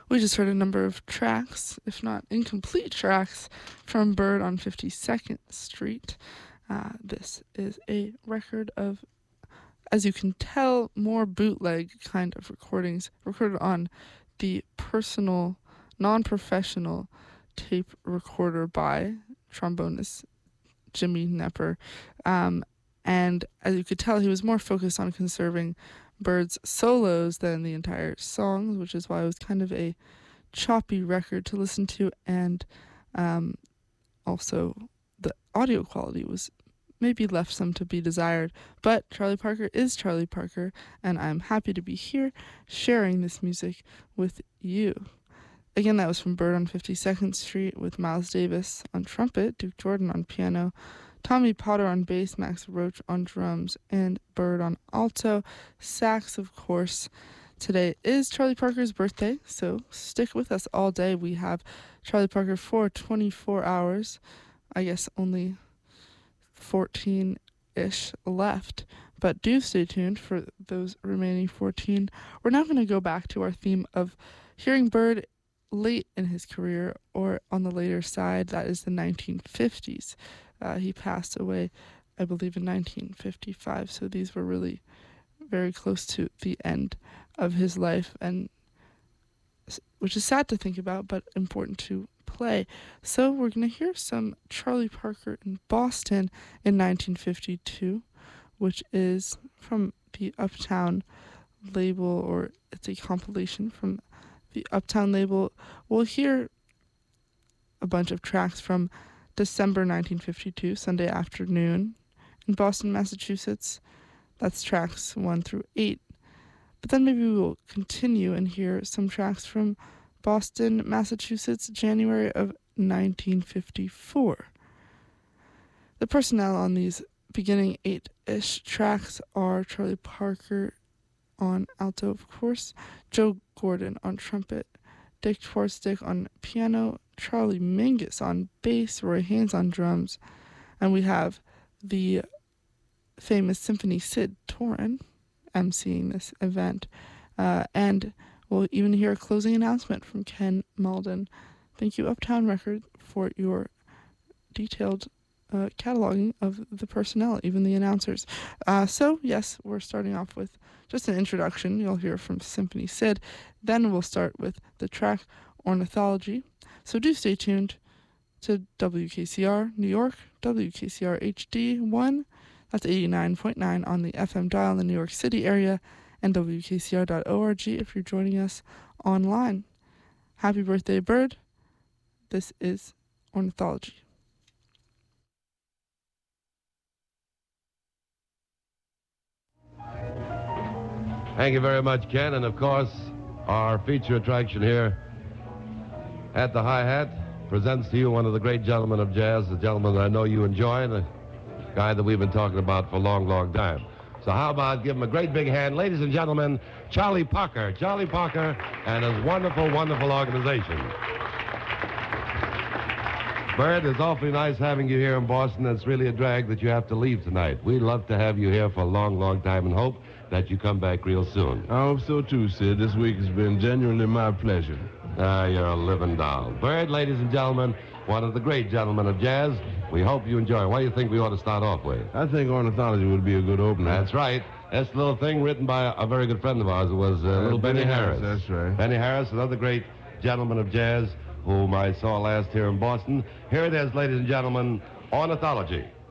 We just heard a number of tracks, if not incomplete tracks, from Bird on 52nd Street. This is a record of, as you can tell, more bootleg kind of recordings, recorded on the personal, non-professional tape recorder by trombonist Jimmy Knepper. And as you could tell, he was more focused on conserving Bird's solos than the entire songs, which is why it was kind of a choppy record to listen to, and also the audio quality was maybe left some to be desired. But Charlie Parker is Charlie Parker, and I'm happy to be here sharing this music with you. Again, that was from Bird on 52nd Street with Miles Davis on trumpet, Duke Jordan on piano, Tommy Potter on bass, Max Roach on drums, and Bird on alto, sax, of course. Today is Charlie Parker's birthday, so stick with us all day. We have Charlie Parker for 24 hours. I guess only 14-ish left, but do stay tuned for those remaining 14. We're now going to go back to our theme of hearing Bird late in his career, or on the later side, that is the 1950s. He passed away, I believe, in 1955, so these were really very close to the end of his life, and which is sad to think about, but important to play. So we're going to hear some Charlie Parker in Boston in 1952, which is from the Uptown label, or it's a compilation from the Uptown label. We'll hear a bunch of tracks from December 1952, Sunday afternoon, in Boston, Massachusetts. That's tracks 1 through 8. But then maybe we will continue and hear some tracks from Boston, Massachusetts, January of 1954. The personnel on these beginning 8-ish tracks are Charlie Parker on alto, of course, Joe Gordon on trumpet, Dick Twarstick on piano, Charlie Mingus on bass, Roy Haynes on drums, and we have the famous Symphony Sid Torin emceeing this event, and we'll even hear a closing announcement from Ken Malden. Thank you, Uptown Record, for your detailed cataloging of the personnel, even the announcers. So, yes, we're starting off with just an introduction. You'll hear from Symphony Sid. Then we'll start with the track Ornithology. So do stay tuned to WKCR New York, WKCR HD1. That's 89.9 on the FM dial in the New York City area, and WKCR.org if you're joining us online. Happy birthday, Bird. This is Ornithology. Thank you very much, Ken. And, of course, our feature attraction here at the Hi-Hat presents to you one of the great gentlemen of jazz, the gentleman that I know you enjoy, the guy that we've been talking about for a long, long time. So how about give him a great big hand, ladies and gentlemen, Charlie Parker. Charlie Parker and his wonderful, wonderful organization. Bird, it's awfully nice having you here in Boston. It's really a drag that you have to leave tonight. We'd love to have you here for a long, long time and hope that you come back real soon. I hope so, too, Sid. This week has been genuinely my pleasure. You're a living doll. Bird, ladies and gentlemen, one of the great gentlemen of jazz. We hope you enjoy. What do you think we ought to start off with? I think Ornithology would be a good opener. That's right. That's the little thing written by a very good friend of ours. It was little Benny Harris. That's right. Benny Harris, another great gentleman of jazz whom I saw last here in Boston. Here it is, ladies and gentlemen, Ornithology.